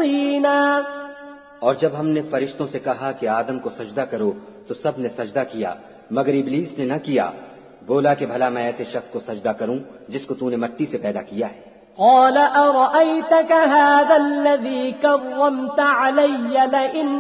طينا और जब हमने फरिश्तों से कहा कि आदम को सजदा करो तो सब ने सजदा किया मगर इब्लीस ने न किया। बोला कि भला मैं ऐसे शख्स को सजदा करूं जिसको तूने मिट्टी से पैदा किया है। قال أرأيتك هذا الذي كرمت علي لئن